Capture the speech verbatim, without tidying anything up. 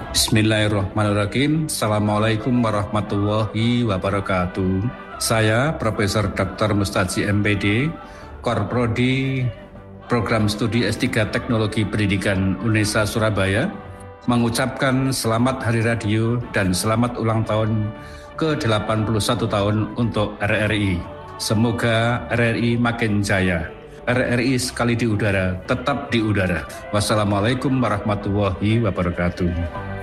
Bismillahirrahmanirrahim. Assalamualaikum warahmatullahi wabarakatuh. Saya Profesor Doktor Mustaji M Pd, Korprodi Program Studi S tiga Teknologi Pendidikan UNESA Surabaya, mengucapkan selamat Hari Radio dan selamat ulang tahun ke delapan puluh satu tahun untuk R R I. Semoga R R I makin jaya. R R I sekali di udara, tetap di udara. Wassalamualaikum warahmatullahi wabarakatuh.